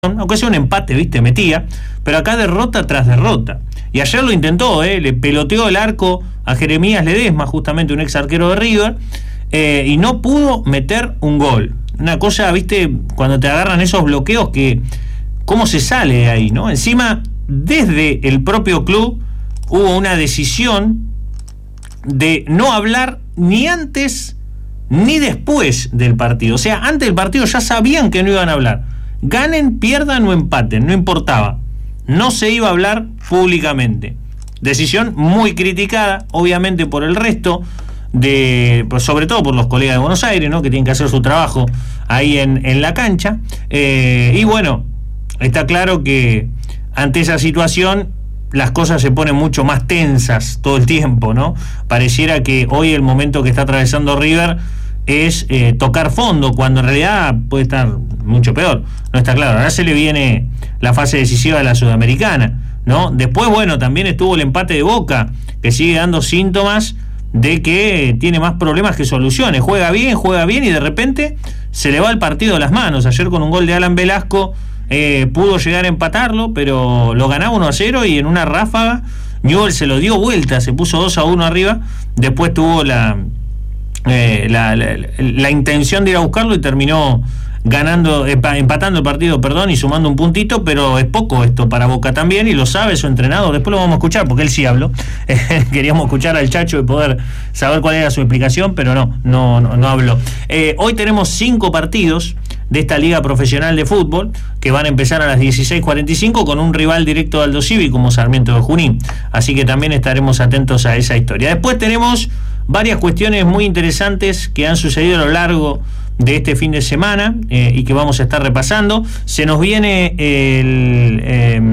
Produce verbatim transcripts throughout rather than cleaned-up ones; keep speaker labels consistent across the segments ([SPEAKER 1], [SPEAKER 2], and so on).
[SPEAKER 1] aunque sea un empate, viste, metía, pero acá derrota tras derrota. Y ayer lo intentó, eh, le peloteó el arco a Jeremías Ledesma, justamente un ex arquero de River, eh, y no pudo meter un gol. Una cosa, viste, cuando te agarran esos bloqueos, que cómo se sale de ahí, ¿no? Encima, desde el propio club hubo una decisión de no hablar ni antes ni después del partido. O sea, antes del partido ya sabían que no iban a hablar. Ganen, pierdan o empaten, no importaba. No se iba a hablar públicamente. Decisión muy criticada, obviamente, por el resto, de, pues sobre todo por los colegas de Buenos Aires, ¿no? Que tienen que hacer su trabajo ahí en, en la cancha. Eh, y bueno, está claro que ante esa situación las cosas se ponen mucho más tensas todo el tiempo, ¿no? Pareciera que hoy el momento que está atravesando River es eh, tocar fondo, cuando en realidad puede estar mucho peor. No está claro. Ahora se le viene la fase decisiva de la Sudamericana, ¿no? Después, bueno, también estuvo el empate de Boca, que sigue dando síntomas de que tiene más problemas que soluciones. Juega bien, juega bien y de repente se le va el partido de las manos. Ayer con un gol de Alan Velasco eh, pudo llegar a empatarlo, pero lo ganaba uno a cero y en una ráfaga Newell's se lo dio vuelta, se puso dos a uno arriba. Después tuvo la Eh, la, la, la intención de ir a buscarlo y terminó ganando, empatando el partido, perdón, y sumando un puntito, pero es poco esto para Boca también, y lo sabe su entrenador. Después lo vamos a escuchar, porque él sí habló. Queríamos escuchar al Chacho y poder saber cuál era su explicación, pero no, no, no, no habló. Eh, hoy tenemos cinco partidos de esta liga profesional de fútbol, que van a empezar a las dieciséis cuarenta y cinco con un rival directo de Aldo Civi como Sarmiento de Junín. Así que también estaremos atentos a esa historia. Después tenemos varias cuestiones muy interesantes que han sucedido a lo largo de este fin de semana eh, y que vamos a estar repasando. Se nos viene el, eh,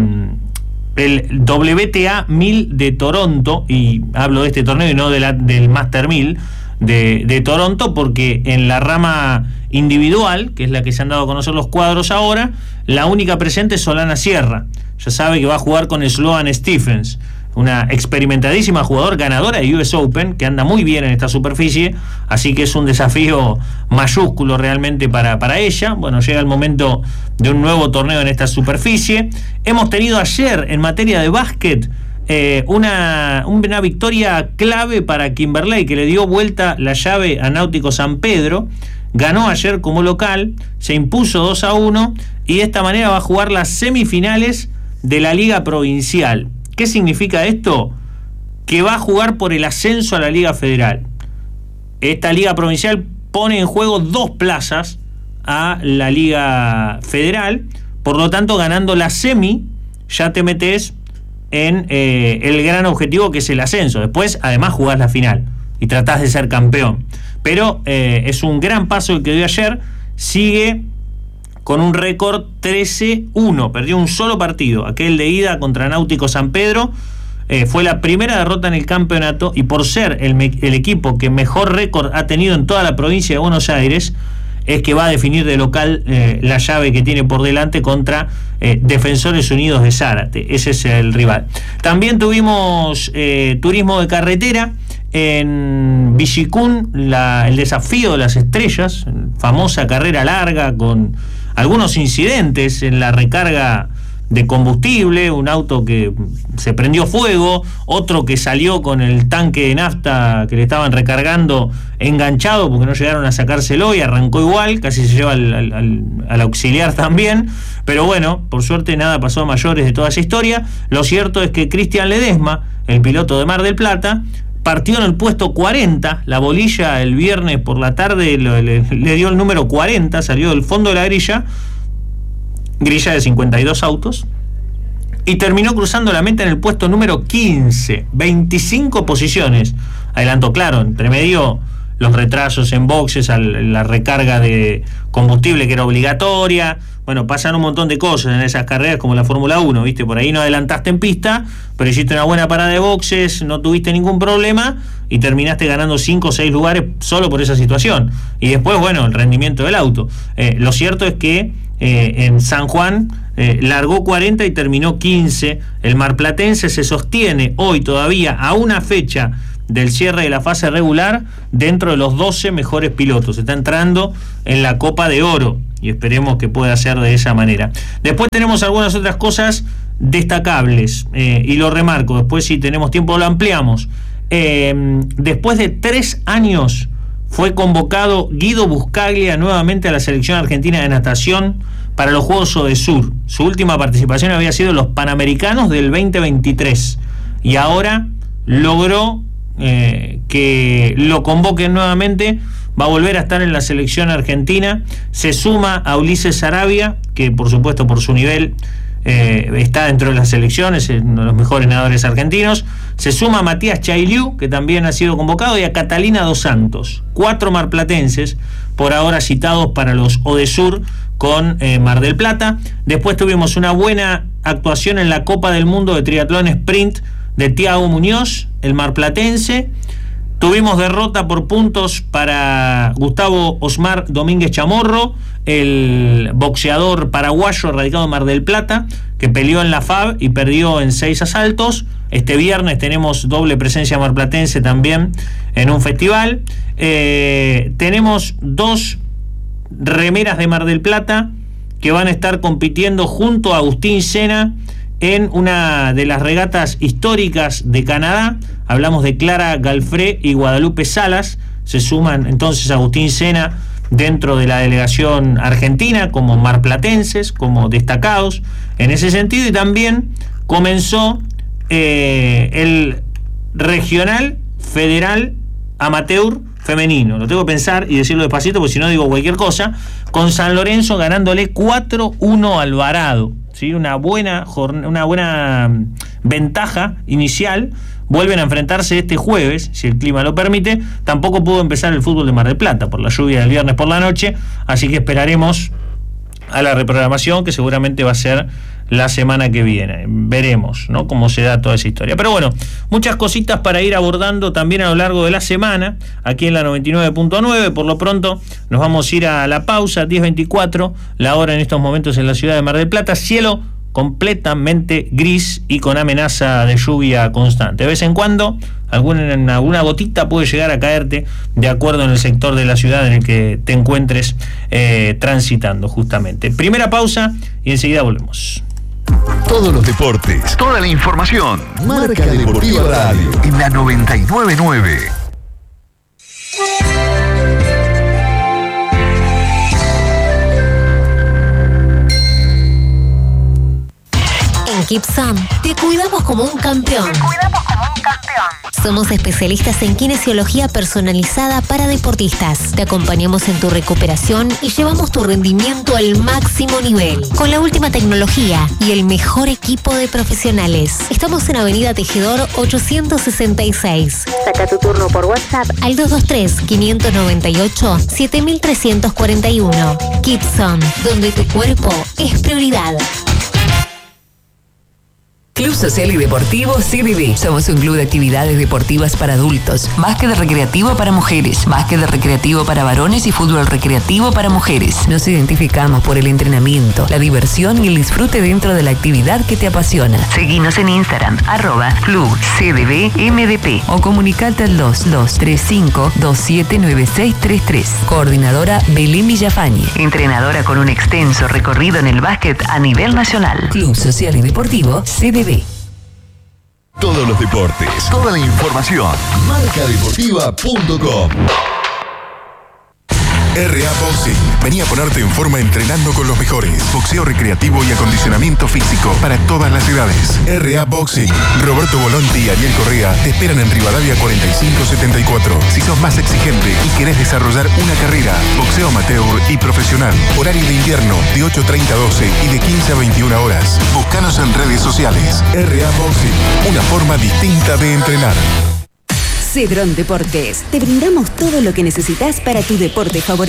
[SPEAKER 1] el W T A mil de Toronto, y hablo de este torneo y no de la, del Master mil de, de Toronto, porque en la rama individual, que es la que se han dado a conocer los cuadros ahora, la única presente es Solana Sierra. Ya sabe que va a jugar con Sloan Stephens, una experimentadísima jugadora ganadora de U S Open, que anda muy bien en esta superficie, así que es un desafío mayúsculo realmente para, para ella. Bueno, llega el momento de un nuevo torneo en esta superficie. Hemos tenido ayer, en materia de básquet, eh, una, una victoria clave para Kimberley, que le dio vuelta la llave a Náutico San Pedro. Ganó ayer como local, se impuso dos a uno, y de esta manera va a jugar las semifinales de la Liga Provincial. ¿Qué significa esto? Que va a jugar por el ascenso a la Liga Federal. Esta Liga Provincial pone en juego dos plazas a la Liga Federal, por lo tanto, ganando la semi, ya te metes en eh, el gran objetivo, que es el ascenso. Después, además, jugás la final y tratás de ser campeón. Pero eh, es un gran paso el que dio ayer. Sigue con un récord trece uno, perdió un solo partido, aquel de ida contra Náutico San Pedro. Eh, fue la primera derrota en el campeonato, y por ser el, me- el equipo que mejor récord ha tenido en toda la provincia de Buenos Aires, es que va a definir de local eh, la llave que tiene por delante contra eh, Defensores Unidos de Zárate. Ese es el rival. También tuvimos eh, turismo de carretera en Villicún, la, el desafío de las estrellas, famosa carrera larga con algunos incidentes en la recarga de combustible, un auto que se prendió fuego, otro que salió con el tanque de nafta que le estaban recargando enganchado porque no llegaron a sacárselo y arrancó igual, casi se lleva al, al, al, al auxiliar también. Pero bueno, por suerte nada pasó a mayores de toda esa historia. Lo cierto es que Cristian Ledesma, el piloto de Mar del Plata, partió en el puesto cuarenta, la bolilla el viernes por la tarde le, le, le dio el número cuarenta, salió del fondo de la grilla, grilla de cincuenta y dos autos, y terminó cruzando la meta en el puesto número quince, veinticinco posiciones. Adelantó, claro, entre medio los retrasos en boxes, al, la recarga de combustible que era obligatoria. Bueno, pasan un montón de cosas en esas carreras, como la Fórmula uno, ¿viste? Por ahí no adelantaste en pista, pero hiciste una buena parada de boxes, no tuviste ningún problema y terminaste ganando cinco o seis lugares solo por esa situación. Y después, bueno, el rendimiento del auto. Eh, lo cierto es que eh, en San Juan eh, largó cuarenta y terminó quince. El marplatense se sostiene hoy todavía a una fecha del cierre de la fase regular dentro de los doce mejores pilotos. Está entrando en la Copa de Oro y esperemos que pueda ser de esa manera. Después tenemos algunas otras cosas destacables eh, y lo remarco, después si tenemos tiempo lo ampliamos. Eh, después de tres años fue convocado Guido Buscaglia nuevamente a la selección argentina de natación para los Juegos Odesur. Su última participación había sido en los Panamericanos del veinte veintitrés y ahora logró eh, que lo convoquen nuevamente. Va a volver a estar en la selección argentina. Se suma a Ulises Sarabia, que por supuesto por su nivel eh, está dentro de las selecciones, es uno de los mejores nadadores argentinos. Se suma a Matías Chailiu, que también ha sido convocado, y a Catalina Dos Santos. Cuatro marplatenses por ahora citados para los Odesur con eh, Mar del Plata. Después tuvimos una buena actuación en la Copa del Mundo de Triatlón Sprint de Tiago Muñoz, el marplatense. Tuvimos derrota por puntos para Gustavo Osmar Domínguez Chamorro, el boxeador paraguayo radicado en Mar del Plata, que peleó en la F A B y perdió en seis asaltos. Este viernes tenemos doble presencia marplatense también en un festival. Eh, tenemos dos remeras de Mar del Plata que van a estar compitiendo junto a Agustín Sena en una de las regatas históricas de Canadá. Hablamos de Clara Galfré y Guadalupe Salas. Se suman entonces Agustín Sena dentro de la delegación argentina como marplatenses, como destacados en ese sentido. Y también comenzó eh, el regional federal amateur femenino. Lo tengo que pensar y decirlo despacito porque si no digo cualquier cosa. Con San Lorenzo ganándole cuatro uno a Alvarado. ¿Sí? Una buena, una buena ventaja inicial. Vuelven a enfrentarse este jueves, si el clima lo permite. Tampoco pudo empezar el fútbol de Mar del Plata por la lluvia del viernes por la noche, así que esperaremos a la reprogramación, que seguramente va a ser la semana que viene. Veremos, ¿no?, cómo se da toda esa historia. Pero bueno, muchas cositas para ir abordando también a lo largo de la semana, aquí en la noventa y nueve punto nueve. Por lo pronto nos vamos a ir a la pausa, diez veinticuatro, la hora en estos momentos en la ciudad de Mar del Plata. Cielo completamente gris y con amenaza de lluvia constante. De vez en cuando alguna, alguna gotita puede llegar a caerte de acuerdo en el sector de la ciudad en el que te encuentres eh, transitando justamente. Primera pausa y enseguida volvemos.
[SPEAKER 2] Todos los deportes, toda la información. Marca Deportiva Radio en la noventa y nueve punto nueve.
[SPEAKER 3] En Kipson te cuidamos como un campeón. Te cuidamos como un campeón. Somos especialistas en kinesiología personalizada para deportistas. Te acompañamos en tu recuperación y llevamos tu rendimiento al máximo nivel. Con la última tecnología y el mejor equipo de profesionales. Estamos en Avenida Tejedor ochocientos sesenta y seis. Saca tu turno por WhatsApp al dos dos tres, quinientos noventa y ocho, siete mil trescientos cuarenta y uno. Kipson, donde tu cuerpo es prioridad.
[SPEAKER 4] Club Social y Deportivo C D D. Somos un club de actividades deportivas para adultos, básquet recreativo para mujeres, básquet recreativo para varones y fútbol recreativo para mujeres. Nos identificamos por el entrenamiento, la diversión y el disfrute dentro de la actividad que te apasiona. Seguinos en Instagram, arroba Club C D D M D P o comunicate al dos dos tres cinco, dos siete nueve seis tres tres. Coordinadora Belén Villafañe, entrenadora con un extenso recorrido en el básquet a nivel nacional. Club Social y Deportivo C D D.
[SPEAKER 2] Todos los deportes, toda la información. marca deportiva punto com. R A Boxing. Vení a ponerte en forma entrenando con los mejores. Boxeo recreativo y acondicionamiento físico para todas las edades. R A Boxing. Roberto Volonti y Ariel Correa te esperan en Rivadavia cuarenta y cinco setenta y cuatro. Si sos más exigente y querés desarrollar una carrera, boxeo amateur y profesional. Horario de invierno de ocho treinta a doce y de quince a veintiuna horas. Búscanos en redes sociales. R A Boxing. Una forma distinta de entrenar.
[SPEAKER 5] Cedrón Deportes. Te brindamos todo lo que necesitas para tu deporte favorito.